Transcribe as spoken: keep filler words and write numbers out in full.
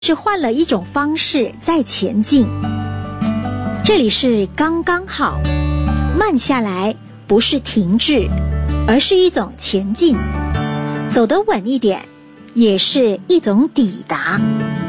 是换了一种方式在前进。这里是刚刚好，慢下来不是停滞，而是一种前进，走得稳一点，也是一种抵达。